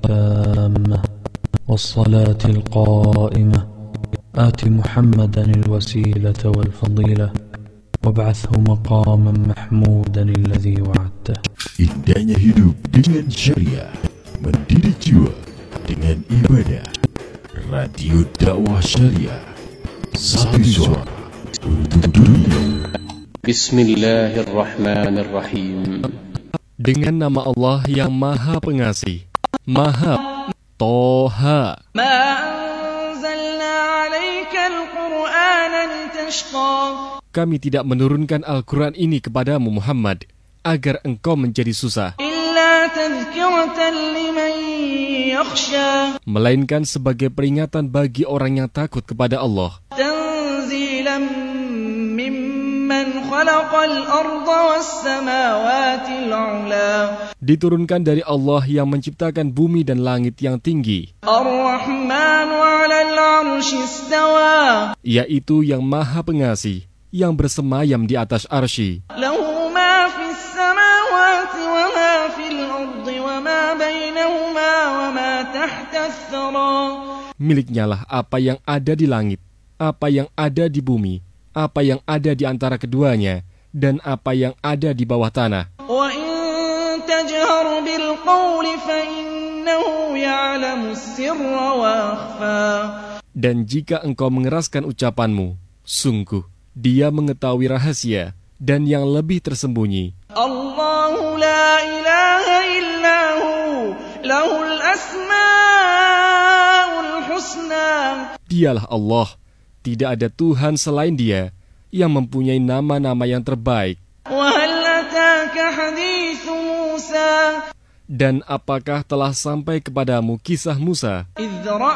التامة والصلاة القائمة آت محمدا الوسيلة والفضيلة وابعثه مقاما محمودا الذي وعدته. Indahnya hidup dengan syariah, mendidik jiwa dengan ibadah. Radio Dakwah Syariah, satu suara untuk dunia. Bismillahirrahmanirrahim. Dengan nama Allah yang Maha Pengasih, Maha Toha. Ma anzalna 'alaikal Qur'ana litashqa. Kami tidak menurunkan Al-Quran ini kepadamu Muhammad agar engkau menjadi susah, Illa tadhkiratan liman yakhsha. melainkan sebagai peringatan bagi orang yang takut kepada Allah. Tanzilan mimman khalaqal arda was samawati al-'ula. Diturunkan dari Allah yang menciptakan bumi dan langit yang tinggi, Ar-Rahmanu 'alal 'arsy istawa. yaitu yang Maha Pengasih, yang bersemayam di atas arsy. Lahu ma fis samawati wa ma fil ardi wa ma bainahuma wa ma tahta ath-thara. Miliknya lah apa yang ada di langit, apa yang ada di bumi, apa yang ada di antara keduanya, dan apa yang ada di bawah tanah. Wa in tajhar bil qawli fa innahu ya'lamu as-sirra wa akhfa. Dan jika engkau mengeraskan ucapanmu, sungguh Dia mengetahui rahasia dan yang lebih tersembunyi. Allahu la ilaha illa hu, lahul asmaul husna. Dialah Allah, tidak ada Tuhan selain Dia yang mempunyai nama-nama yang terbaik. Wa hal ataka hadithu Musa. Dan apakah telah sampai kepadamu kisah Musa? Idh